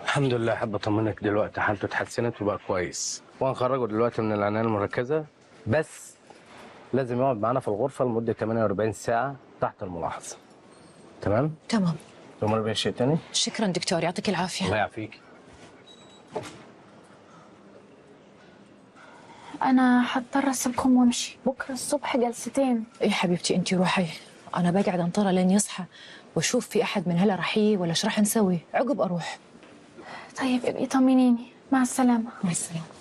الحمد لله. احب اطمنك دلوقتي حالته اتحسنت وبقى كويس، وهنخرجه دلوقتي من العنايه المركزه، بس لازم يقعد معانا في الغرفه لمده 48 ساعه تحت الملاحظه. تمام؟ تمام. تمر بأي شيء تاني؟ شكرا دكتور، يعطيك العافيه. الله يعافيك. أنا حضطر أسيبكم وأمشي، بكرة الصبح جلستين. ايه حبيبتي انت روحي، انا بقعد انطره لين يصحى واشوف في احد من هلا رح ولا ايش رح نسوي عقب اروح. طيب ابقي طمنيني، مع السلامة. مع السلامه.